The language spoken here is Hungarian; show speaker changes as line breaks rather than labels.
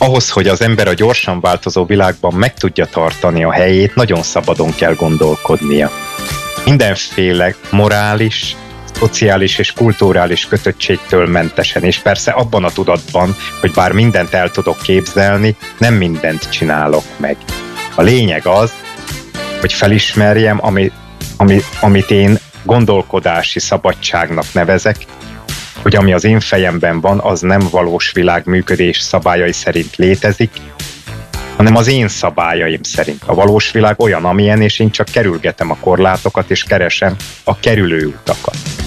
ahhoz, hogy az ember a gyorsan változó világban meg tudja tartani a helyét, nagyon szabadon kell gondolkodnia. Mindenféle morális, szociális és kulturális kötöttségtől mentesen, és persze abban a tudatban, hogy bár mindent el tudok képzelni, nem mindent csinálok meg. A lényeg az, hogy felismerjem, amit én gondolkodási szabadságnak nevezek, hogy ami az én fejemben van, az nem valós világ működés szabályai szerint létezik, hanem az én szabályaim szerint. A valós világ olyan, amilyen, és én csak kerülgetem a korlátokat, és keresem a kerülő utakat.